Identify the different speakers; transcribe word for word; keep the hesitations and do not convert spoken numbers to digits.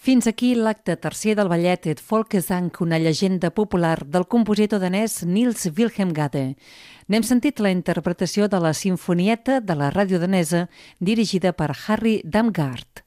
Speaker 1: Fins aquí l'acte tercer del ballet Et Folkesang, una llegenda popular del compositor danès Niels Wilhelm Gade. N'hem sentit la interpretació de la Simfonieta de la ràdio danesa dirigida per Harry Damgaard.